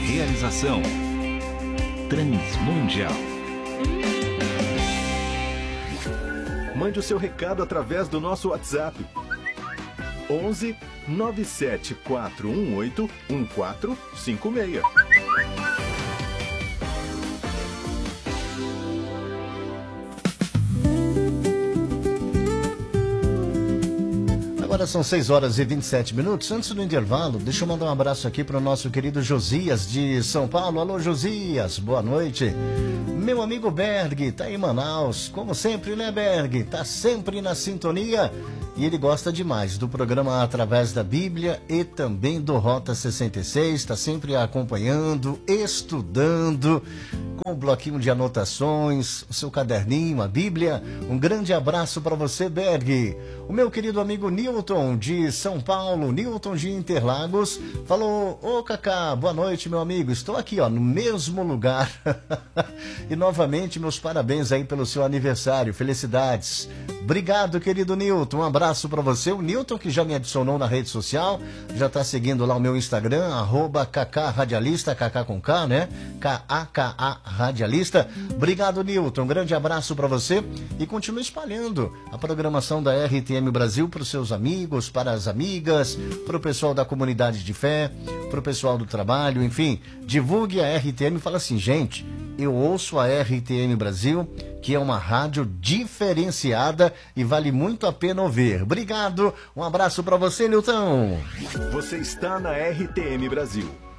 Realização Transmundial. Mande o seu recado através do nosso WhatsApp 11 97418 1456. Agora são 6 horas e 27 minutos. Antes do intervalo, deixa eu mandar um abraço aqui para o nosso querido Josias de São Paulo. Alô, Josias, boa noite. Meu amigo Berg, tá em Manaus. Como sempre, né, Berg? Tá sempre na sintonia. E ele gosta demais do programa Através da Bíblia e também do Rota 66. Está sempre acompanhando, estudando, com o bloquinho de anotações, o seu caderninho, a Bíblia. Um grande abraço para você, Berg. O meu querido amigo Newton de São Paulo, Newton de Interlagos, falou: ô Cacá, boa noite, meu amigo. Estou aqui, ó, no mesmo lugar. E novamente, meus parabéns aí pelo seu aniversário. Felicidades. Obrigado, querido Newton. Um abraço para você. O Newton, que já me adicionou na rede social, já está seguindo lá o meu Instagram, @KKRadialista, KK com K, né? KAKA Radialista. Obrigado, Newton. Um grande abraço para você e continue espalhando a programação da RTM Brasil para os seus amigos, para as amigas, para o pessoal da comunidade de fé, para o pessoal do trabalho, enfim. Divulgue a RTM e fala assim: gente, eu ouço a RTM Brasil, que é uma rádio diferenciada e vale muito a pena ouvir. Obrigado, um abraço para você, Nilton. Você está na RTM Brasil,